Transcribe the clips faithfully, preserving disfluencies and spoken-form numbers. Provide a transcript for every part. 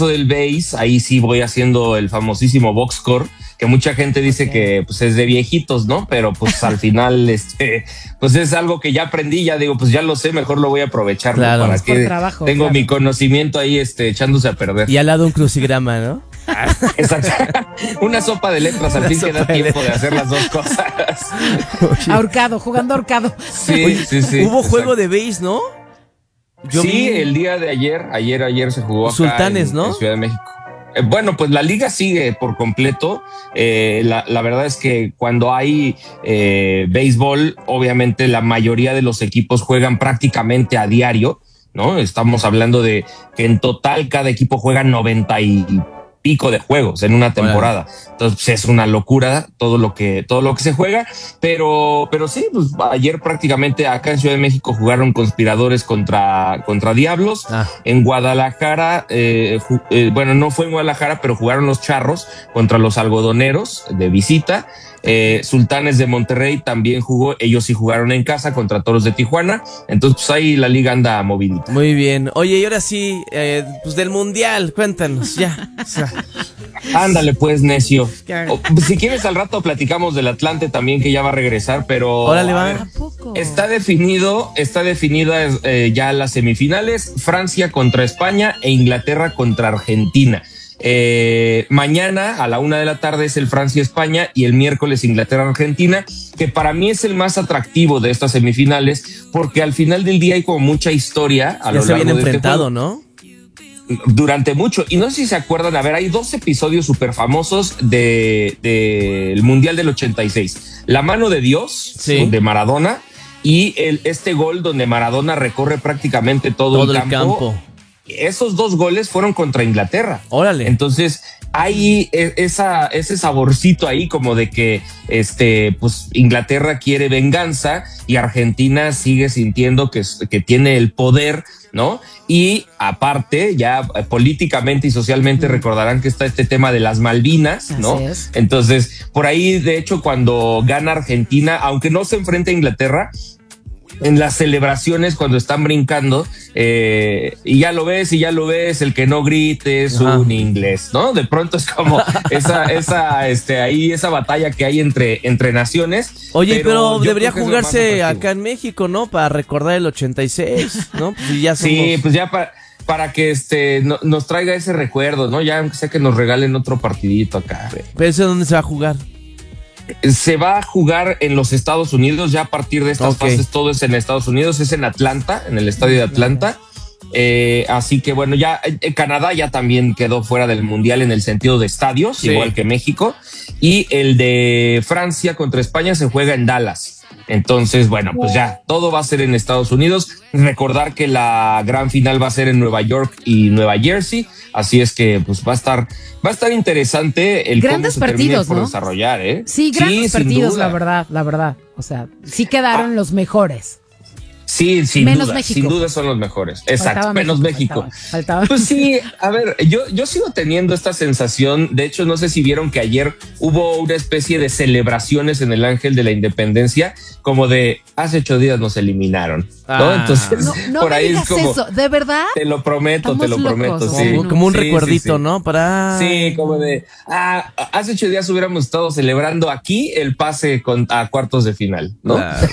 caso del base, ahí sí voy haciendo el famosísimo box score, que mucha gente dice okay. que pues es de viejitos, ¿no? Pero pues al final, este, pues es algo que ya aprendí, ya digo, pues ya lo sé, mejor lo voy a aprovechar, claro, ¿no? Para que trabajo, tengo claro. mi conocimiento ahí, este, echándose a perder. Y al lado un crucigrama, ¿no? Exacto. Una sopa de letras, al fin que da tiempo de hacer las dos cosas. Ahorcado, jugando ahorcado. Sí, Oye, sí, sí. Hubo exacto. juego de base, ¿no? Yo sí, vi... el día de ayer, ayer, ayer se jugó acá Sultanes, en, ¿no? en Ciudad de México. Eh, bueno, pues la liga sigue por completo. Eh, la, la verdad es que cuando hay eh, béisbol, obviamente la mayoría de los equipos juegan prácticamente a diario, ¿no? Estamos hablando de que en total cada equipo juega noventa y pico de juegos en una temporada. Bueno. Entonces pues, es una locura todo lo que todo lo que se juega, pero pero sí, pues ayer prácticamente acá en Ciudad de México jugaron Conspiradores contra contra Diablos. Ah. En Guadalajara, eh, eh, bueno, no fue en Guadalajara, pero jugaron los Charros contra los Algodoneros de visita. Eh, Sultanes de Monterrey también jugó, ellos sí jugaron en casa contra Toros de Tijuana, entonces pues ahí la liga anda movidita. Muy bien, oye, y ahora sí, eh, pues del Mundial, cuéntanos, ya. O sea. Ándale pues, necio. O, si quieres al rato platicamos del Atlante también, que ya va a regresar, pero órale, va. Ver, está definido, está definida eh, ya las semifinales, Francia contra España e Inglaterra contra Argentina. Eh, mañana a la una de la tarde es el Francia-España y el miércoles Inglaterra-Argentina, que para mí es el más atractivo de estas semifinales, porque al final del día hay como mucha historia a ya lo se largo habían de enfrentado, este ¿no? Durante mucho, y no sé si se acuerdan, a ver, hay dos episodios súper famosos de, de el Mundial del ochenta y seis, La mano de Dios, sí. de Maradona, y el, este gol donde Maradona recorre prácticamente todo, todo el, el campo. campo. Esos dos goles fueron contra Inglaterra. Órale. Entonces hay esa, ese saborcito ahí como de que este, pues Inglaterra quiere venganza y Argentina sigue sintiendo que, que tiene el poder, ¿no? Y aparte, ya políticamente y socialmente mm. recordarán que está este tema de las Malvinas, ¿no? Así es. Entonces, por ahí, de hecho, cuando gana Argentina, aunque no se enfrente a Inglaterra, en las celebraciones cuando están brincando, eh, y ya lo ves, y ya lo ves, el que no grite es Ajá. un inglés, ¿no? De pronto es como esa, esa, este, ahí esa batalla que hay entre, entre naciones. Oye, pero, pero debería jugarse acá en México, ¿no? Para recordar el ochenta y seis, ¿no? Pues ya somos... Sí, pues ya para... para que este no, nos traiga ese recuerdo, ¿no? Ya aunque sea que nos regalen otro partidito acá. ¿Pero eso dónde se va a jugar? Se va a jugar en los Estados Unidos, ya a partir de estas okay. fases todo es en Estados Unidos, es en Atlanta, en el estadio de Atlanta. Eh, así que bueno, ya eh, Canadá ya también quedó fuera del mundial en el sentido de estadios, sí. igual que México. Y el de Francia contra España se juega en Dallas. Entonces, bueno, pues ya todo va a ser en Estados Unidos. Recordar que la gran final va a ser en Nueva York y Nueva Jersey. Así es que pues va a estar, va a estar interesante el grandes cómo se partidos, por ¿no? desarrollar, ¿eh? Sí, grandes sí, partidos, la verdad, la verdad. O sea, sí quedaron ah. los mejores. Sí, sin menos duda, México. sin duda son los mejores. Exacto, faltaba menos México. México. Faltaba, faltaba. Pues sí, a ver, yo, yo sigo teniendo esta sensación. De hecho, no sé si vieron que ayer hubo una especie de celebraciones en el Ángel de la Independencia, como de hace ocho días nos eliminaron, ¿no? Ah. Entonces, no, no por ahí es como. Eso. ¿De verdad? Te lo prometo, Estamos te lo locos, prometo. sí. Como, como un sí, recuerdito, sí, sí. ¿no? Para. Sí, como de. Ah, hace ocho días hubiéramos estado celebrando aquí el pase con, a cuartos de final, ¿no? Claro.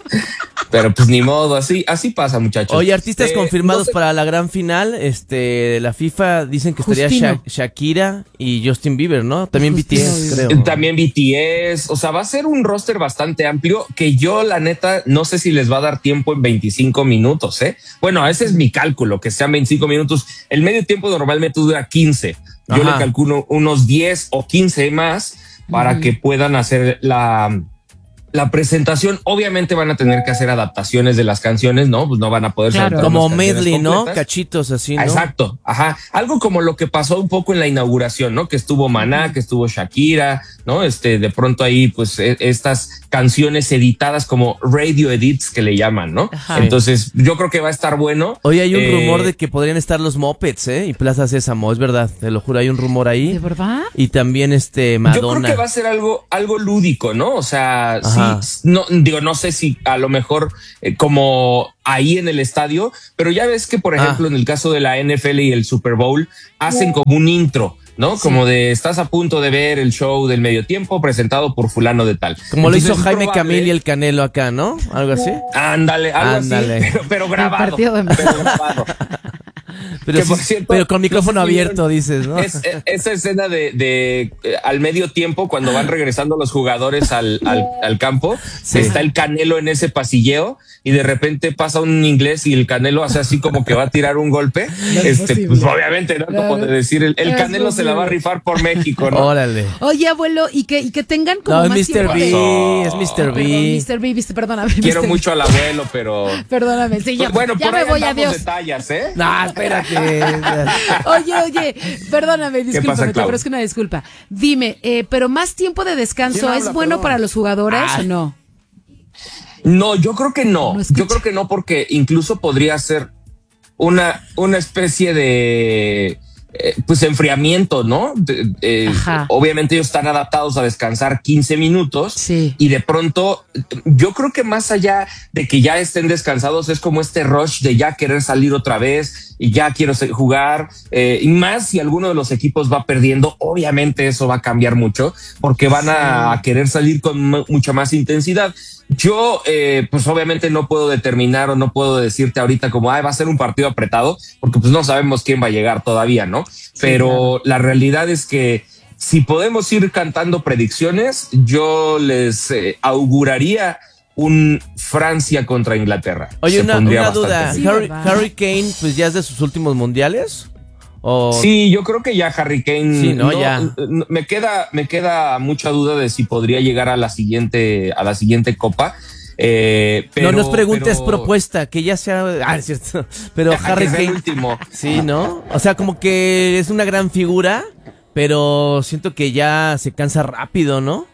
Pero pues ni modo, así, así pasa, muchachos. Oye, artistas eh, confirmados no sé... para la gran final, este, de la FIFA dicen que estaría Sha Shakira y Justin Bieber, ¿no? También Justino, B T S, creo. También B T S, o sea, va a ser un roster bastante amplio que yo, la neta, no sé si les va a dar tiempo en veinticinco minutos, ¿eh? Bueno, ese es mi cálculo, que sean veinticinco minutos. El medio tiempo normalmente dura quince. Yo Ajá. le calculo unos diez o quince más para mm. que puedan hacer la... La presentación. Obviamente van a tener que hacer adaptaciones de las canciones, ¿no? Pues no van a poder claro. Como medley, ¿no? Cachitos así, ¿no? Exacto, ajá. Algo como lo que pasó un poco en la inauguración, ¿no? Que estuvo Maná, que estuvo Shakira, ¿no? Este, de pronto ahí, pues, e estas canciones editadas como radio edits que le llaman, ¿no? Ajá. Entonces, yo creo que va a estar bueno. Oye, hay un eh, rumor de que podrían estar los Muppets, ¿eh? Y Plaza Sésamo, es verdad, te lo juro, hay un rumor ahí. ¿De verdad? Y también este Madonna. Yo creo que va a ser algo, algo lúdico, ¿no? O sea, Ajá. sí no digo, no sé si a lo mejor eh, como ahí en el estadio, pero ya ves que, por ejemplo, ah. en el caso de la N F L y el Super Bowl, hacen como un intro, ¿no? Sí. Como de estás a punto de ver el show del medio tiempo presentado por fulano de tal. Como Entonces, lo hizo Jaime Camil y el Canelo acá, ¿no? Algo así. Ándale, algo Ándale. así, pero, pero grabado. Pero grabado. Pero, sí, cierto, pero con micrófono no sé si abierto, bien, dices, ¿no? Es, es, esa escena de, de eh, al medio tiempo, cuando van regresando los jugadores al, al, al campo, sí. está el Canelo en ese pasilleo y de repente pasa un inglés y el Canelo hace así como que va a tirar un golpe. No este, pues obviamente, ¿no? Como de decir, el, el Canelo se la va a rifar por México, ¿no? Órale. Oye, abuelo, y que, y que tengan como no, más es mister B, de... es mister B. Perdón, mister B, viste, perdóname. Quiero mister mucho al abuelo, pero... Perdóname, sí, ya, bueno, ya por me voy, adiós. detalles, ¿eh? No, espérate. Oye, oye, perdóname, discúlpame, te ofrezco una disculpa. Dime, eh, pero más tiempo de descanso, ¿es bueno perdón? para los jugadores ah. o no? No, yo creo que no. no yo creo que no, porque incluso podría ser una, una especie de eh, pues enfriamiento, ¿no? De, eh, obviamente ellos están adaptados a descansar quince minutos sí. y de pronto yo creo que más allá de que ya estén descansados es como este rush de ya querer salir otra vez y ya quiero jugar eh, y más si alguno de los equipos va perdiendo, obviamente eso va a cambiar mucho porque van a, a querer salir con mucha más intensidad. Yo, eh, pues obviamente no puedo determinar o no puedo decirte ahorita como, ay, va a ser un partido apretado, porque pues no sabemos quién va a llegar todavía, ¿no? Sí, Pero claro. la realidad es que si podemos ir cantando predicciones, yo les eh, auguraría un Francia contra Inglaterra. Oye, una, una duda, sí, Harry, Harry Kane, pues ya es de sus últimos mundiales. ¿O? Sí, yo creo que ya Harry Kane sí, ¿no? no, ya. me queda me queda mucha duda de si podría llegar a la siguiente a la siguiente copa. Eh, pero, no nos preguntes pero... propuesta, que ya sea, ah, es cierto. Pero ya, Harry Kane, último. Sí, ¿no? O sea, como que es una gran figura, pero siento que ya se cansa rápido, ¿no?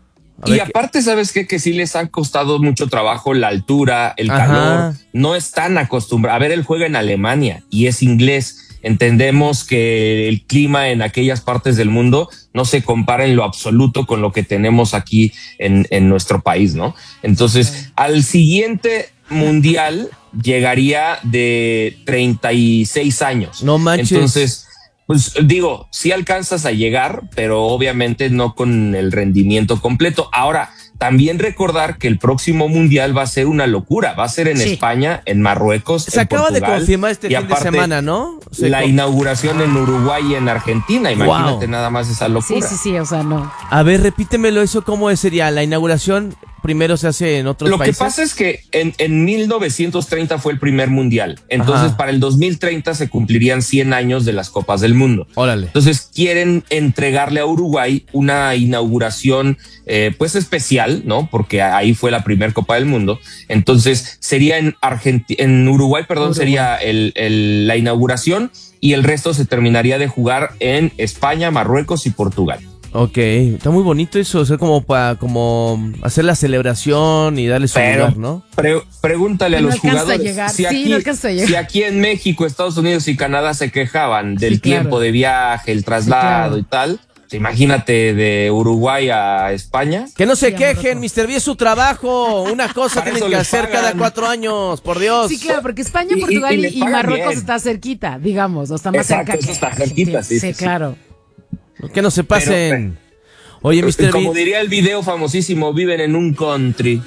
A y aparte, que... ¿sabes qué? Que sí les ha costado mucho trabajo la altura, el Ajá. calor. No están acostumbrados. A ver, él juega en Alemania y es inglés. Entendemos que el clima en aquellas partes del mundo no se compara en lo absoluto con lo que tenemos aquí en, en nuestro país, ¿no? Entonces, sí. al siguiente mundial llegaría de treinta y seis años. No manches. Entonces, pues digo, sí alcanzas a llegar, pero obviamente no con el rendimiento completo. Ahora, también recordar que el próximo mundial va a ser una locura. Va a ser en sí. España, en Marruecos, Se en acaba Portugal, de confirmar este y fin aparte, de semana, ¿no? Se la con... inauguración en Uruguay y en Argentina. Imagínate wow. nada más esa locura. Sí, sí, sí, o sea, no. A ver, repítemelo eso, ¿cómo sería? La inauguración primero se hace en otros Lo países. Lo que pasa es que en, en mil novecientos treinta fue el primer mundial. Entonces, Ajá. para el dos mil treinta se cumplirían cien años de las Copas del Mundo. Órale. Entonces, quieren entregarle a Uruguay una inauguración eh, pues especial, ¿no? Porque ahí fue la primera Copa del Mundo. Entonces, sería en Argentina, en Uruguay, perdón, Uruguay. sería el, el, la inauguración y el resto se terminaría de jugar en España, Marruecos y Portugal. Ok, está muy bonito eso, o sea, como para como hacer la celebración y darle su Pero, lugar, ¿no? Pre pregúntale no a los jugadores a si, sí, aquí, no si aquí en México, Estados Unidos y Canadá se quejaban del sí, claro. tiempo de viaje, el traslado sí, claro. y tal. Imagínate de Uruguay a España. Que no se quejen, mister B, es su trabajo. Una cosa tienen que hacer pagan. cada cuatro años, por Dios. Sí, claro, porque España, Portugal y, y, y Marruecos bien. está cerquita, digamos, o está más Exacto, cerca. Eso está cerquita, sí, sí, sí, sí claro. Que no se pasen. Pero, Oye, mister Como B. diría el video famosísimo, viven en un country.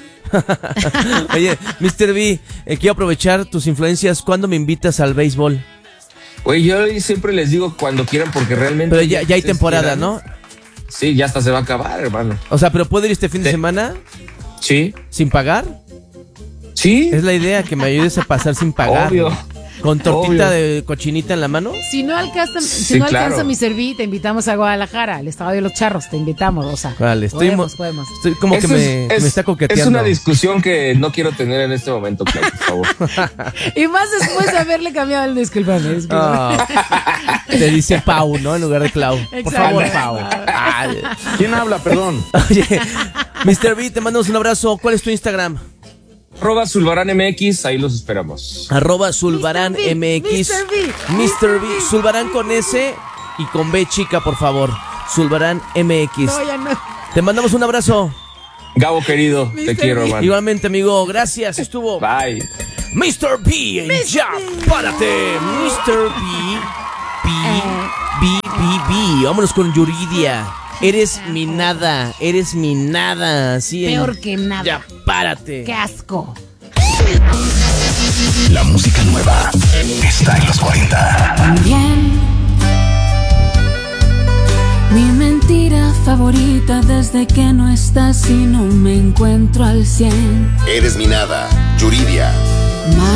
Oye, mister B, eh, quiero aprovechar tus influencias. ¿Cuándo me invitas al béisbol? Oye, yo siempre les digo cuando quieran porque realmente... Pero ya, ya hay temporada, quieran. ¿no? Sí, ya hasta se va a acabar, hermano. O sea, ¿pero puedo ir este fin de sí. semana? Sí. ¿Sin pagar? Sí. Es la idea, que me ayudes a pasar sin pagar. Obvio. ¿Con tortita Obvio. de cochinita en la mano? Si no alcanza, si sí, no alcanza claro. mi serví, te invitamos a Guadalajara, al Estado de los Charros, te invitamos, o sea. Vale, estoy, podemos, podemos. estoy como Eso que, me, es, que me está coqueteando. Es una discusión que no quiero tener en este momento, Clau, por favor. Y más después de haberle cambiado el disculpame. disculpame. Oh, te dice Pau, ¿no? En lugar de Clau. Exacto. Por favor, Pau. Ay. ¿Quién habla? Perdón. Oye, mister B, te mandamos un abrazo. ¿Cuál es tu Instagram? Arroba Zulbarán M X, ahí los esperamos. Arroba Zulbarán M X. mister B. mister B. Zulbarán con S y con B chica, por favor. Zulbarán M X. No, ya no. Te mandamos un abrazo. Gabo querido, te quiero, hermano. Igualmente, amigo, gracias. Estuvo. Bye. mister P, ya, párate. mister P, P, B, B, B. Vámonos con Yuridia. Eres mi nada, eres mi nada. Así Peor en... que nada. Ya, párate. Qué asco. La música nueva está en los cuarenta. También mi mentira favorita desde que no estás y no me encuentro al cien. Eres mi nada, Yuridia.